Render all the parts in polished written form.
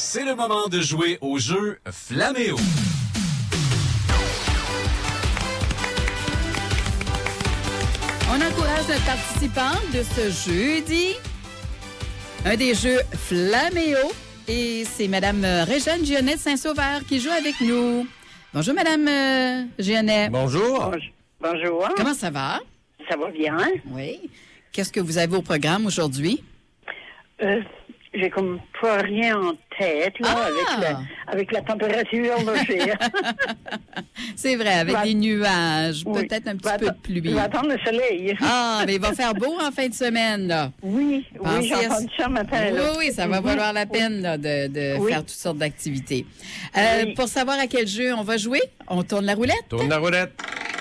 C'est le moment de jouer au jeu Flaméo. On encourage notre participant de ce jeudi. Un des jeux Flaméo. Et c'est Mme Réjeanne Gionnet de Saint-Sauveur qui joue avec nous. Bonjour, Mme Gionnet. Bonjour. Bonjour. Comment ça va? Ça va bien? Oui. Qu'est-ce que vous avez au programme aujourd'hui? J'ai comme pas rien en tête, là, avec la température légère. C'est vrai, avec les nuages, peut-être un petit peu de pluie. Je vais attendre le soleil. Ah, mais il va faire beau en fin de semaine, là. Oui, j'ai entendu ça matin. Là. Oui, ça va valoir la peine là, de faire toutes sortes d'activités. Pour savoir à quel jeu on va jouer, on tourne la roulette. Tourne la roulette.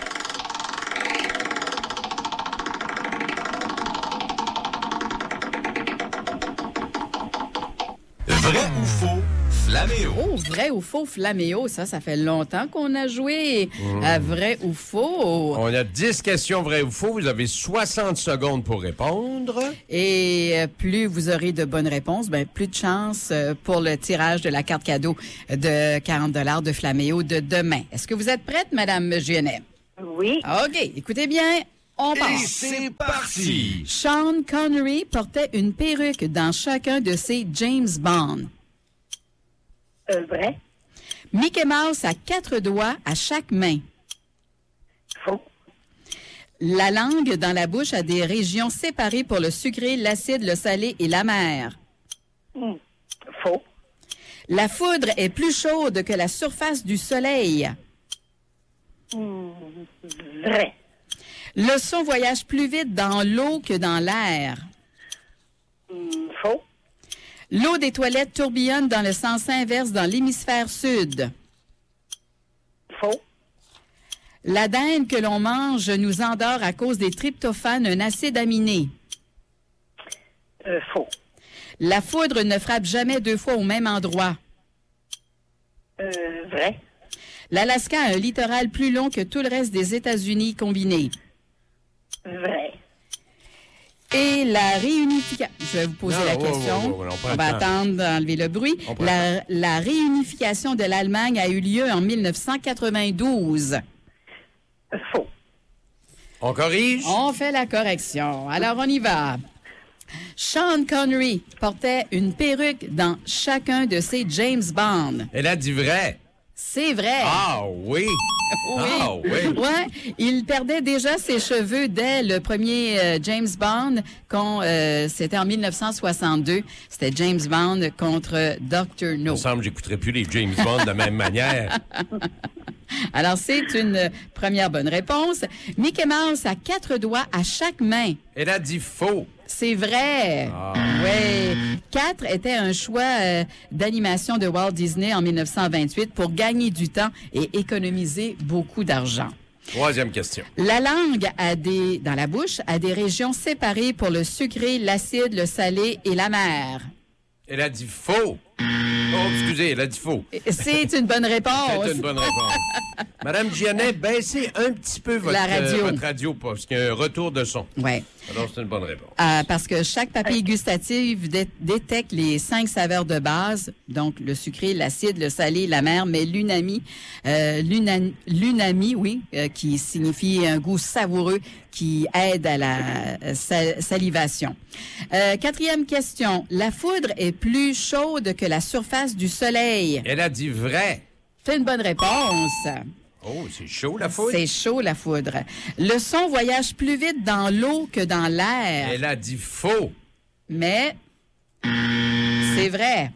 Vrai ou faux, Flaméo. Oh, vrai ou faux, Flaméo, ça fait longtemps qu'on a joué à vrai ou faux. On a 10 questions vrai ou faux. Vous avez 60 secondes pour répondre. Et plus vous aurez de bonnes réponses, plus de chance pour le tirage de la carte cadeau de 40 $ de Flaméo de demain. Est-ce que vous êtes prête, Mme Gionnet? Oui. OK, écoutez bien. On part. Et c'est parti! Sean Connery portait une perruque dans chacun de ses James Bond. Vrai. Mickey Mouse a 4 doigts à chaque main. Faux. La langue dans la bouche a des régions séparées pour le sucré, l'acide, le salé et l'amer. Faux. La foudre est plus chaude que la surface du soleil. Vrai. Le son voyage plus vite dans l'eau que dans l'air. Faux. L'eau des toilettes tourbillonne dans le sens inverse dans l'hémisphère sud. Faux. La dinde que l'on mange nous endort à cause des tryptophanes, un acide aminé. Faux. La foudre ne frappe jamais 2 fois au même endroit. Vrai. L'Alaska a un littoral plus long que tout le reste des États-Unis combinés. Vrai. Et la réunification... Je vais vous poser la question. On va attendre d'enlever le bruit. La réunification de l'Allemagne a eu lieu en 1992. Faux. On corrige? On fait la correction. Alors, on y va. Sean Connery portait une perruque dans chacun de ses James Bond. Elle a dit vrai. C'est vrai. Ah oui. Oui. Ah oui. Ouais, il perdait déjà ses cheveux dès le premier James Bond, c'était en 1962. C'était James Bond contre Dr. No. Il me semble que j'écouterai plus les James Bond de la même manière. Alors, c'est une première bonne réponse. Mickey Mouse a 4 doigts à chaque main. Elle a dit faux. C'est vrai. Oui. 4 était un choix d'animation de Walt Disney en 1928 pour gagner du temps et économiser beaucoup d'argent. Troisième question. La langue dans la bouche a des régions séparées pour le sucré, l'acide, le salé et l'amer. Elle a dit faux. Oh, excusez, elle a dit faux. C'est une bonne réponse. C'est une bonne réponse. Madame Gionnet, baissez un petit peu votre radio parce qu'il y a un retour de son. Oui. Alors, c'est une bonne réponse. Parce que chaque papille gustative détecte les 5 saveurs de base, donc le sucré, l'acide, le salé, l'amer, mais l'unami, qui signifie un goût savoureux qui aide à la salivation. 4e question. La foudre est plus chaude que la surface du soleil. Elle a dit vrai. C'est une bonne réponse. Oh, c'est chaud, la foudre? C'est chaud, la foudre. Le son voyage plus vite dans l'eau que dans l'air. Elle a dit faux. Mais c'est vrai.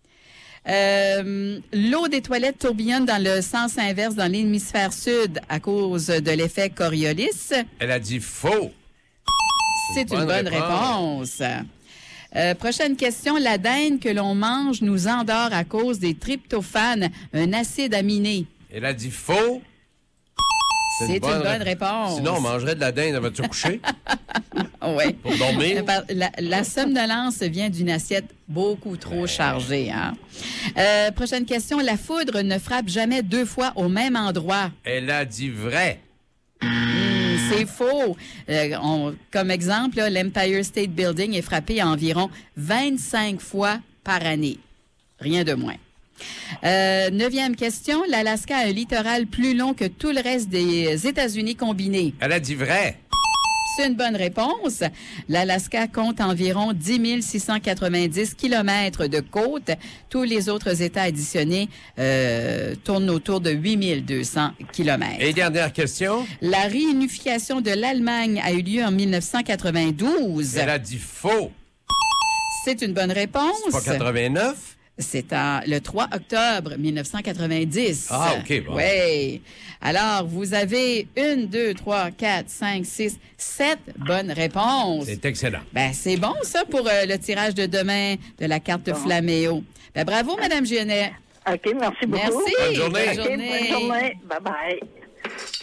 L'eau des toilettes tourbillonne dans le sens inverse dans l'hémisphère sud à cause de l'effet Coriolis. Elle a dit faux. C'est une bonne réponse. Prochaine question. La dinde que l'on mange nous endort à cause des tryptophanes, un acide aminé. Elle a dit faux. C'est une bonne réponse. Sinon, on mangerait de la dinde avant de se coucher. Oui. Pour dormir. La somnolence vient d'une assiette beaucoup trop chargée. Hein? Prochaine question. La foudre ne frappe jamais 2 fois au même endroit. Elle a dit vrai. C'est faux. Comme exemple, l'Empire State Building est frappé environ 25 fois par année. rien de moins. 9e question. L'Alaska a un littoral plus long que tout le reste des États-Unis combinés. Elle a dit vrai. C'est une bonne réponse. L'Alaska compte environ 10 690 kilomètres de côte. Tous les autres États additionnés tournent autour de 8 200 kilomètres. Et dernière question. La réunification de l'Allemagne a eu lieu en 1992. Elle a dit faux. C'est une bonne réponse. C'est pas 89? C'est le 3 octobre 1990. Ah, OK. Bon. Oui. Alors, vous avez 1, 2, 3, 4, 5, 6, 7 bonnes réponses. C'est excellent. Ben, c'est bon, ça, pour le tirage de demain de la carte Flaméo. Ben, bravo, Mme Gionnet. OK, merci beaucoup. Merci. Bonne journée. Bonne journée. Bonne journée. Bye-bye.